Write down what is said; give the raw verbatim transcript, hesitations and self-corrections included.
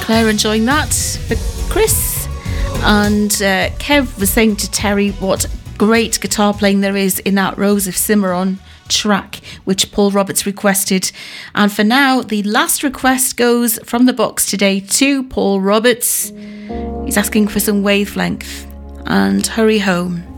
Claire enjoying that. But Chris and uh, Kev was saying to Terry what great guitar playing there is in that Rose of Cimarron track, which Paul Roberts requested. And for now, the last request goes from the box today to Paul Roberts. He's asking for some Wavelength and Hurry Home.